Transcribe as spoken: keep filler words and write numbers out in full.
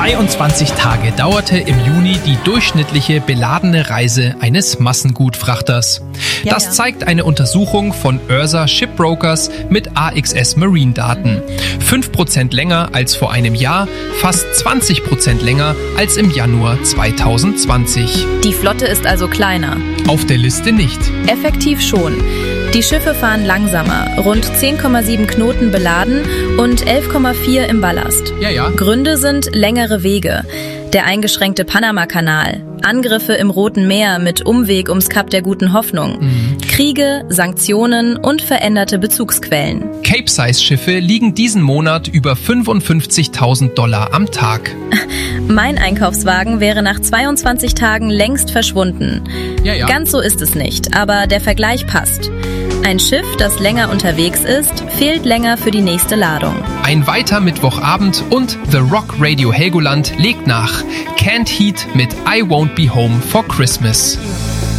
zweiundzwanzig Tage dauerte im Juni die durchschnittliche beladene Reise eines Massengutfrachters. Ja, das ja. zeigt eine Untersuchung von Ursa Shipbrokers mit A X S Marine Daten. fünf Prozent länger als vor einem Jahr, fast zwanzig Prozent länger als im Januar zweitausendzwanzig. Die Flotte ist also kleiner. Auf der Liste nicht. Effektiv schon. Die Schiffe fahren langsamer, rund zehn Komma sieben Knoten beladen und elf Komma vier im Ballast. Ja, ja. Gründe sind längere Wege, der eingeschränkte Panama-Kanal, Angriffe im Roten Meer mit Umweg ums Kap der Guten Hoffnung, Mhm. Kriege, Sanktionen und veränderte Bezugsquellen. Cape-Size-Schiffe liegen diesen Monat über fünfundfünfzigtausend Dollar am Tag. Mein Einkaufswagen wäre nach zweiundzwanzig Tagen längst verschwunden. Ja, ja. Ganz so ist es nicht, aber der Vergleich passt. Ein Schiff, das länger unterwegs ist, fehlt länger für die nächste Ladung. Ein weiter Mittwochabend und The Rock Radio Helgoland legt nach. Canned Heat mit I Won't Be Home for Christmas.